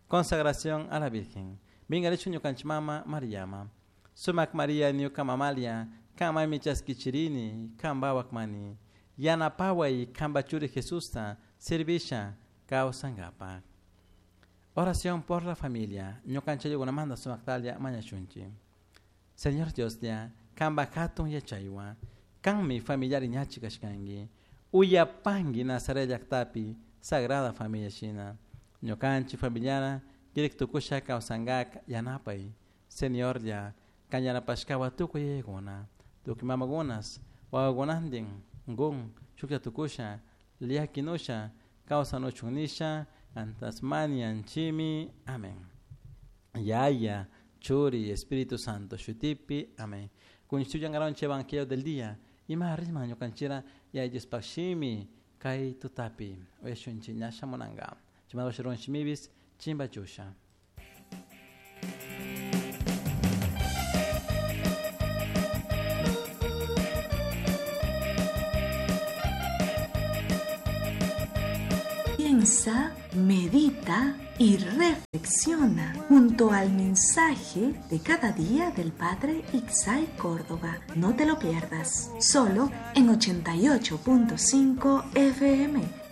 Consagración a la Virgen. Venga de chuño canchmama Mariama. Sumak María niuka mamalia, kama michas kichirini, kamba wakmani. Yana pawai kamba churi Jesusta, servisha, sangapa. Oración por la familia. Ñocancha yo manda sumaktalia mañachunchi. Señor Dios ya, kamba katun yachaywa, kan mi familiar ñachi kashkangi, uyapangi Nazaret yaktapi, sagrada familia china. Ñocanchi familiara, directo kusha kausangak yanapay. Señor ya, kanyana pashkawa tuko yegona, tukimamagonas, wagonanding, ngung, shukya tukusha, liakinusha, causa no chunisha, antasmania, anchimi, amén. Yaya, Churi, Espíritu Santo, Shutipi, amén. Kunchuyan aronche evangelio del día, y más rismaño canchira, ya yespashimi, kai tutapi, oeshunchi, nyashamonanga, chimado shiron shimibis, chimba chusha. Piensa, medita y reflexiona junto al mensaje de cada día del Padre Ixay Córdoba. No te lo pierdas, solo en 88.5 FM.